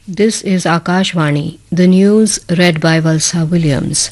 This is Akashvani, the news read by Valsa Williams.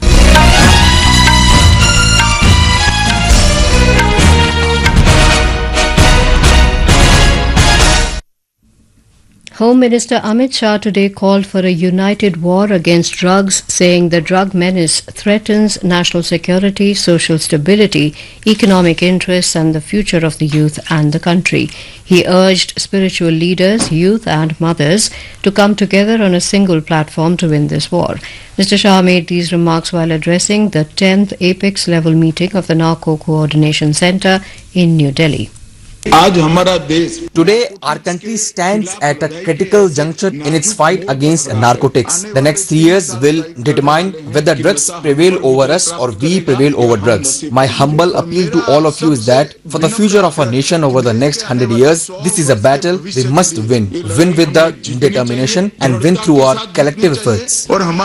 Home Minister Amit Shah today called for a united war against drugs, saying the drug menace threatens national security, social stability, economic interests and the future of the youth and the country. He urged spiritual leaders, youth and mothers to come together on a single platform to win this war. Mr. Shah made these remarks while addressing the 10th Apex level meeting of the Narco Coordination Centre in New Delhi. Today, our country stands at a critical juncture in its fight against narcotics. The next 3 years will determine whether drugs prevail over us or we prevail over drugs. My humble appeal to all of you is that for the future of our nation over the next 100 years, this is a battle we must win. Win with the determination and win through our collective efforts.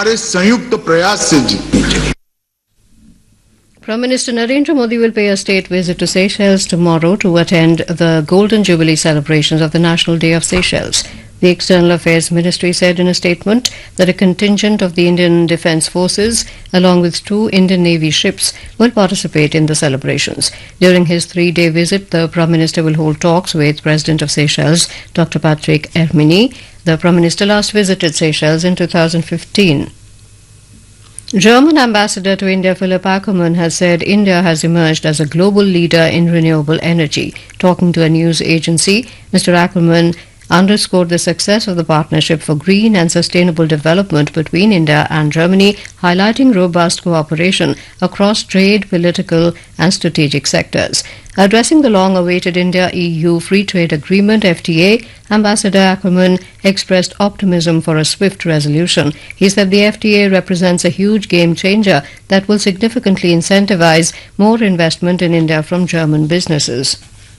Prime Minister Narendra Modi will pay a state visit to Seychelles tomorrow to attend the Golden Jubilee celebrations of the National Day of Seychelles. The External Affairs Ministry said in a statement that a contingent of the Indian Defence Forces, along with 2 Indian Navy ships, will participate in the celebrations. During his 3-day visit, the Prime Minister will hold talks with President of Seychelles, Dr. Patrick Herminy. The Prime Minister last visited Seychelles in 2015. German ambassador to India Philip Ackermann has said India has emerged as a global leader in renewable energy. Talking to a news agency, Mr. Ackermann underscored the success of the Partnership for Green and Sustainable Development between India and Germany, highlighting robust cooperation across trade, political and strategic sectors. Addressing the long-awaited India-EU Free Trade Agreement (FTA), Ambassador Ackermann expressed optimism for a swift resolution. He said the FTA represents a huge game-changer that will significantly incentivize more investment in India from German businesses.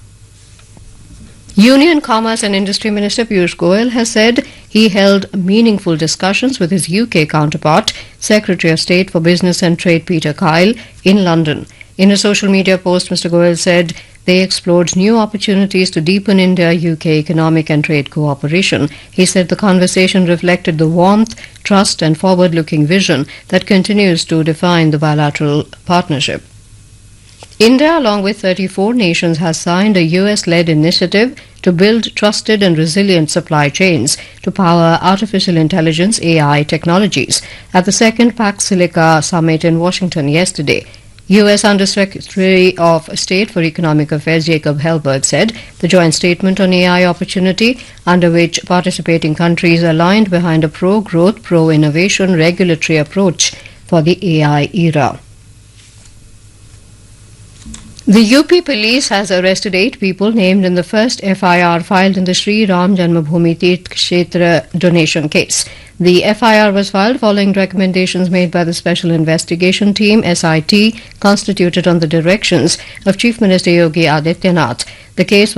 Union Commerce and Industry Minister Piyush Goyal has said he held meaningful discussions with his UK counterpart, Secretary of State for Business and Trade Peter Kyle, in London. In a social media post, Mr. Goyal said they explored new opportunities to deepen India-UK economic and trade cooperation. He said the conversation reflected the warmth, trust and forward-looking vision that continues to define the bilateral partnership. India, along with 34 nations, has signed a US-led initiative to build trusted and resilient supply chains to power artificial intelligence AI technologies at the second Pax Silica summit in Washington yesterday. U.S. Undersecretary of State for Economic Affairs Jacob Hellberg said the joint statement on AI opportunity, under which participating countries aligned behind a pro-growth, pro-innovation regulatory approach for the AI era. The UP police has arrested 8 people named in the first FIR filed in the Sri Ram Janmabhoomi Tirth Kshetra donation case. The FIR was filed following recommendations made by the Special Investigation Team (SIT) constituted on the directions of Chief Minister Yogi Adityanath. The case